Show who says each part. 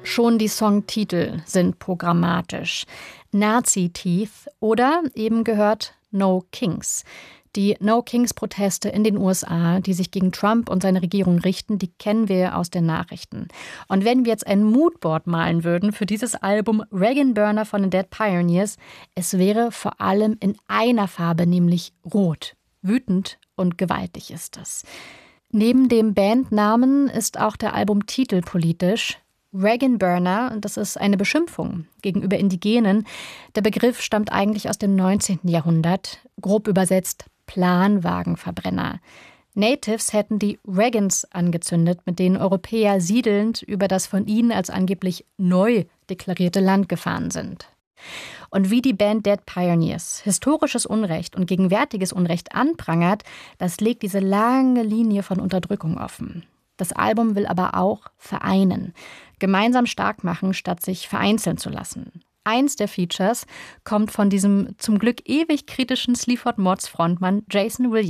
Speaker 1: Schon die Songtitel sind programmatisch. Nazi Teeth oder eben gehört No Kings. Die No-Kings-Proteste in den USA, die sich gegen Trump und seine Regierung richten, die kennen wir aus den Nachrichten. Und wenn wir jetzt ein Moodboard malen würden für dieses Album Regan Burner von den Dead Pioneers, es wäre vor allem in einer Farbe, nämlich rot. Wütend und gewaltig ist es. Neben dem Bandnamen ist auch der Albumtitel politisch. Regan Burner, das ist eine Beschimpfung gegenüber Indigenen. Der Begriff stammt eigentlich aus dem 19. Jahrhundert, grob übersetzt Planwagenverbrenner. Natives hätten die Wagons angezündet, mit denen Europäer siedelnd über das von ihnen als angeblich neu deklarierte Land gefahren sind. Und wie die Band Dead Pioneers historisches Unrecht und gegenwärtiges Unrecht anprangert, das legt diese lange Linie von Unterdrückung offen. Das Album will aber auch vereinen, gemeinsam stark machen, statt sich vereinzeln zu lassen. Eins der Features kommt von diesem zum Glück ewig kritischen Sleaford Mods Frontmann Jason Williams.